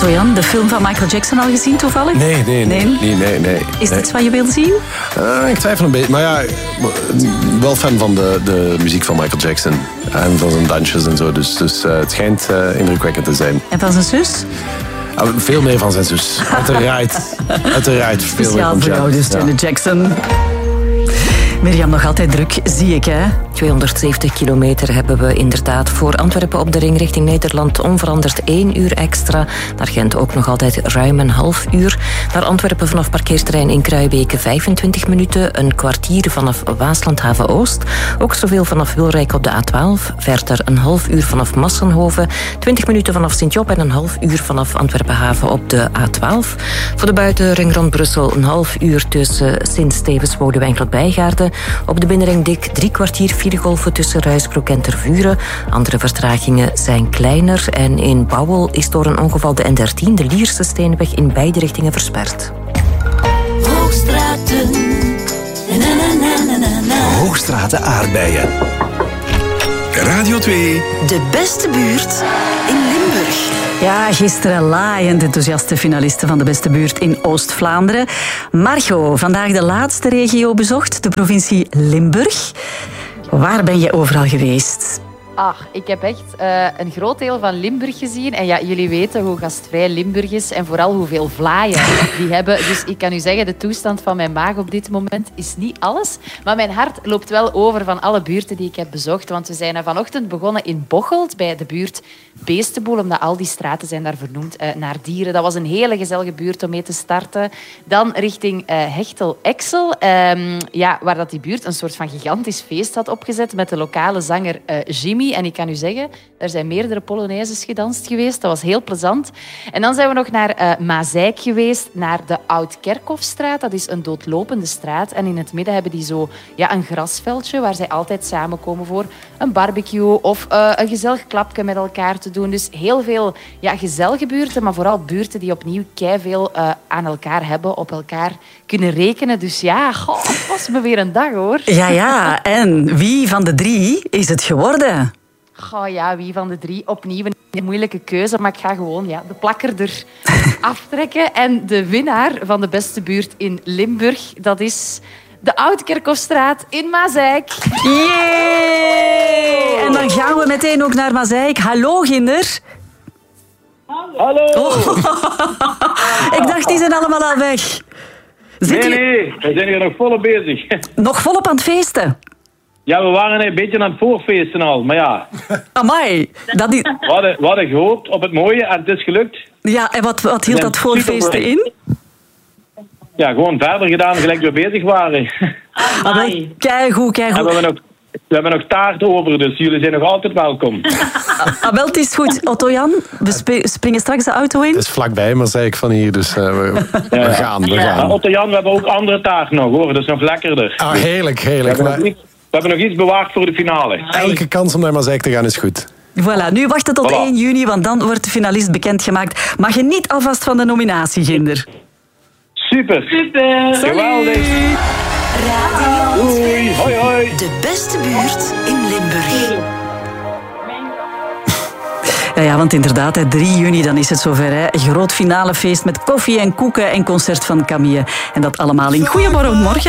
Otto-Jan, de film van Michael Jackson al gezien toevallig? Nee. Is dit wat je wil zien? Ik twijfel een beetje, maar ja, wel fan van de muziek van Michael Jackson. En van zijn dansjes en zo, dus het schijnt indrukwekkend te zijn. En van zijn zus? Veel meer van zijn zus. Uiteraard. Speciaal voor jou dus, Janet Jackson. Mirjam, nog altijd druk, zie ik, hè? 270 kilometer hebben we inderdaad voor Antwerpen op de ring richting Nederland. Onveranderd 1 uur extra. Naar Gent ook nog altijd ruim een half uur. Naar Antwerpen vanaf parkeerterrein in Kruijbeke 25 minuten. Een kwartier vanaf Waaslandhaven Oost. Ook zoveel vanaf Wilrijk op de A12. Verder een half uur vanaf Massenhoven. 20 minuten vanaf Sint-Job en een half uur vanaf Antwerpenhaven op de A12. Voor de buitenring rond Brussel een half uur tussen Sint-Stevens, Woudenwijk en Bijgaarden. Op de binnenring dik 3 kwartier golven tussen Ruisbroek en Tervuren. Andere vertragingen zijn kleiner. En in Bouwel is door een ongeval de N13, de Lierse Steenweg, in beide richtingen versperd. Hoogstraten. Hoogstraten aardbeien. Radio 2. De beste buurt in Limburg. Ja, gisteren laaiend enthousiaste finalisten van de beste buurt in Oost-Vlaanderen. Margot, vandaag de laatste regio bezocht, de provincie Limburg. Waar ben je overal geweest? Ik heb echt een groot deel van Limburg gezien. En ja, jullie weten hoe gastvrij Limburg is en vooral hoeveel vlaaien die hebben. Dus ik kan u zeggen, de toestand van mijn maag op dit moment is niet alles. Maar mijn hart loopt wel over van alle buurten die ik heb bezocht. Want we zijn vanochtend begonnen in Bocholt, bij de buurt Beestenboel, omdat al die straten zijn daar vernoemd naar dieren. Dat was een hele gezellige buurt om mee te starten. Dan richting Hechtel-Exel, waar dat die buurt een soort van gigantisch feest had opgezet met de lokale zanger Jimmy. En ik kan u zeggen, er zijn meerdere Polonaises gedanst geweest. Dat was heel plezant. En dan zijn we nog naar Mazeik geweest, naar de Oud-Kerkhofstraat. Dat is een doodlopende straat. En in het midden hebben die zo een grasveldje waar zij altijd samenkomen voor een barbecue of een gezellig klapje met elkaar te doen. Dus heel veel gezellige buurten, maar vooral buurten die opnieuw keiveel aan elkaar hebben, op elkaar kunnen rekenen. Dus het was me weer een dag, hoor. Ja, en wie van de 3 is het geworden? Wie van de 3? Opnieuw een moeilijke keuze, maar ik ga gewoon de plakker er aftrekken. En de winnaar van de beste buurt in Limburg, dat is de Oud-Kerkhofstraat in Mazeik. Yay! En dan gaan we meteen ook naar Mazeik. Hallo, Ginder. Hallo. Ik dacht, die zijn allemaal al weg. Nee, we zijn hier nog volop bezig. Nog volop aan het feesten? Ja, we waren een beetje aan het voorfeesten al, maar ja. Amai. We hadden gehoopt op het mooie en het is gelukt. Ja, en wat hield dat voorfeesten in? Ja, gewoon verder gedaan gelijk we bezig waren. Keigoed. En we hebben nog taart over, dus jullie zijn nog altijd welkom. Wel, het is goed. Otto-Jan, we springen straks de auto in. Het is vlakbij, maar zei ik van hier, dus we gaan. Maar Otto-Jan, we hebben ook andere taart nog, hoor. Dat is nog lekkerder. Heerlijk. We hebben nog iets bewaard voor de finale. Elke kans om naar Mazeik te gaan is goed. Voilà, nu wachten tot 1 juni, want dan wordt de finalist bekendgemaakt. Maar geniet alvast van de nominatie, Ginder. Super. Geweldig. Radio 2. Hoi. De beste buurt in Limburg. Ja, want inderdaad, 3 juni, dan is het zover. Hè. Een groot finale feest met koffie en koeken en concert van Camille. En dat allemaal in Goeiemorgen.